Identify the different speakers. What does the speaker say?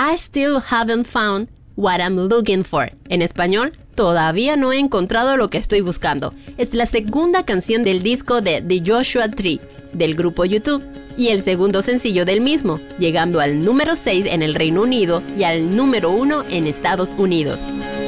Speaker 1: I still haven't found what I'm looking for. En español, todavía no he encontrado lo que estoy buscando. Es la segunda canción del disco de The Joshua Tree, del grupo YouTube, y el segundo sencillo del mismo, llegando al número 6 en el Reino Unido y al número 1 en Estados Unidos.